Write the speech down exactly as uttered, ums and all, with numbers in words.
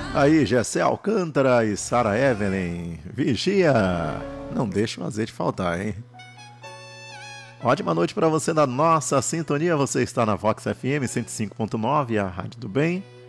Aí, Gessé Alcântara e Sarah Evelyn. Vigia! Não deixa o azeite faltar, hein? Ótima noite para você da nossa sintonia. Você está na Vox F M cento e cinco ponto nove, a Rádio do Bem.